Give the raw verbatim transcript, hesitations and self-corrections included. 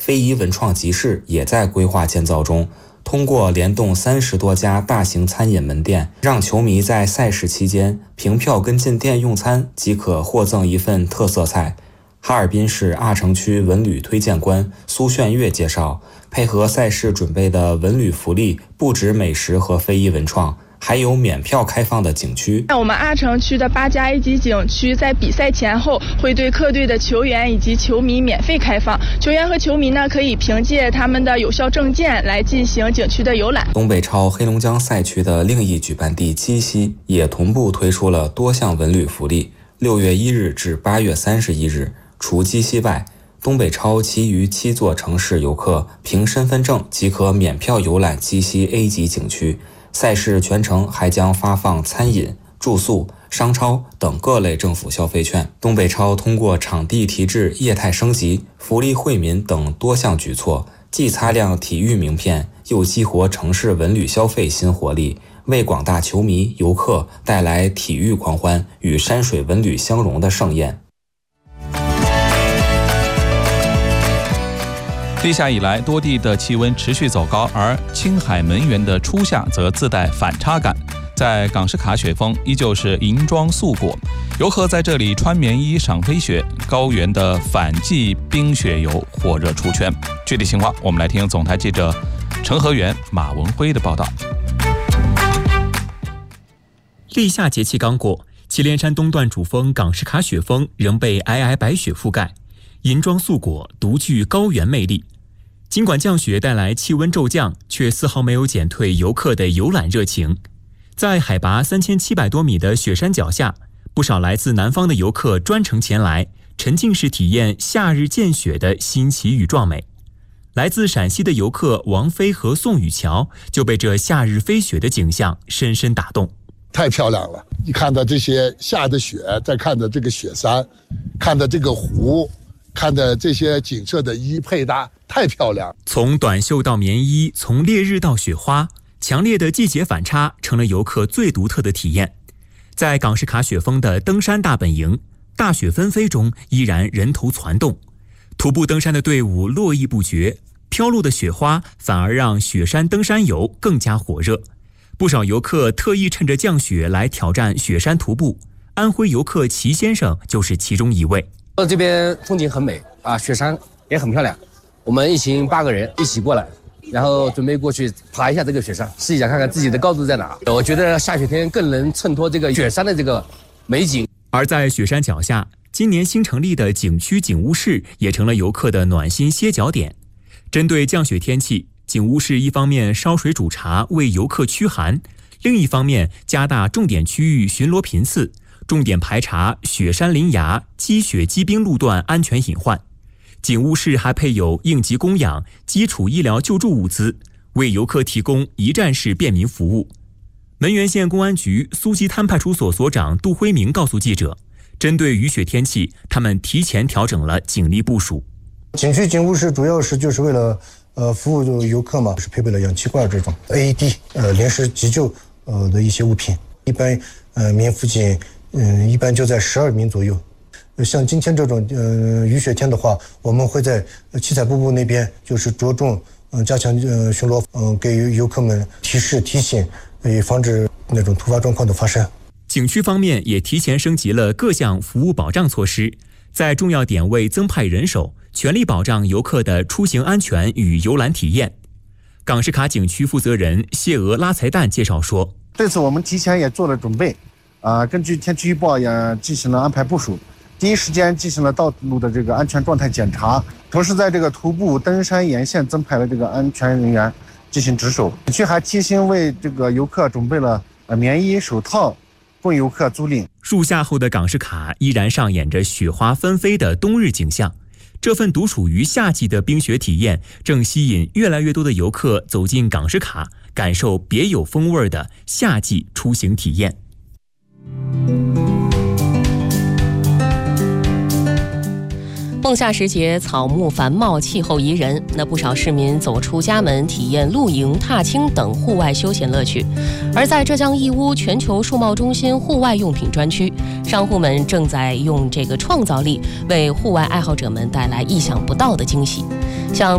非遗文创集市也在规划建造中。通过联动三十多家大型餐饮门店，让球迷在赛事期间凭票跟进店用餐即可获赠一份特色菜。哈尔滨市阿城区文旅推荐官苏炫月介绍，配合赛事准备的文旅福利不止美食和非遗文创，还有免票开放的景区。 我们阿城区的八家 A 级景区在比赛前后会对客队的球员以及球迷免费开放，球员和球迷呢可以凭借他们的有效证件来进行景区的游览。 东北超黑龙江赛区的另一举办地鸡西也同步推出了多项文旅福利，六月一日至八月三十一日，除鸡西外，东北超其余七座城市游客凭身份证即可免票游览鸡西 A 级景区。赛事全程还将发放餐饮、住宿、商超等各类政府消费券。东北超通过场地提质、业态升级、福利惠民等多项举措，既擦亮体育名片，又激活城市文旅消费新活力，为广大球迷、游客带来体育狂欢与山水文旅相融的盛宴。 立夏以来，多地的气温持续走高，而青海门源的初夏则自带反差感。在港士卡雪峰依旧是银装素裹，游客在这里穿棉衣赏飞雪，高原的反季冰雪游火热出圈。具体情况，我们来听总台记者陈和元、马文辉的报道。 立夏节气刚过，祁连山东段主峰港士卡雪峰仍被皑皑白雪覆盖，银装素裹，独具高原魅力。尽管降雪带来气温骤降，却丝毫没有减退游客的游览热情。在海拔三千七百多米的雪山脚下，不少来自南方的游客专程前来，沉浸式体验夏日见雪的新奇与壮美。来自陕西的游客王飞和宋雨桥就被这夏日飞雪的景象深深打动。 太漂亮了！你看到这些下的雪，再看到这个雪山，看到这个湖，看到这些景色的一一配搭，太漂亮。 从短袖到棉衣，从烈日到雪花，强烈的季节反差成了游客最独特的体验。在港士卡雪峰的登山大本营，大雪纷飞中依然人头攒动，徒步登山的队伍络绎不绝，飘落的雪花反而让雪山登山游更加火热。不少游客特意趁着降雪来挑战雪山徒步，安徽游客齐先生就是其中一位。 这边风景很美啊，雪山也很漂亮。我们一行八个人一起过来，然后准备过去爬一下这个雪山，试一下看看自己的高度在哪。我觉得下雪天更能衬托这个雪山的这个美景。 而在雪山脚下，今年新成立的景区景物室也成了游客的暖心歇脚点。针对降雪天气，景物室一方面烧水煮茶为游客驱寒，另一方面加大重点区域巡逻频次，重点排查雪山林崖、积雪积冰路段安全隐患。景物室还配有应急供氧、基础医疗救助物资，为游客提供一站式便民服务。门源县公安局苏集滩派出所所长杜辉明告诉记者，针对雨雪天气，他们提前调整了警力部署。 景区景物室主要是就是为了呃服务游客嘛，是配备了氧气罐这种 A E D 呃临时急救呃的一些物品，一般呃民辅警嗯、呃、一般就在十二名左右。像今天这种呃雨雪天的话，我们会在七彩瀑布那边就是着重嗯、呃、加强呃巡逻，嗯、呃、给游客们提示提醒，以防止那种突发状况的发生。 景区方面也提前升级了各项服务保障措施，在重要点位增派人手，全力保障游客的出行安全与游览体验。港士卡景区负责人谢俄拉财蛋介绍说， 这次我们提前也做了准备，啊、呃，根据天气预报也进行了安排部署，第一时间进行了道路的这个安全状态检查，同时在这个徒步登山沿线增派了这个安全人员进行值守。景区还贴心为这个游客准备了呃棉衣、手套，供游客租赁。 入夏后的港士卡依然上演着雪花纷飞的冬日景象，这份独属于夏季的冰雪体验正吸引越来越多的游客走进港士卡，感受别有风味的夏季出行体验。 孟夏时节，草木繁茂，气候宜人。那不少市民走出家门，体验露营、踏青等户外休闲乐趣。而在浙江义乌全球数贸中心户外用品专区，商户们正在用这个创造力为户外爱好者们带来意想不到的惊喜。像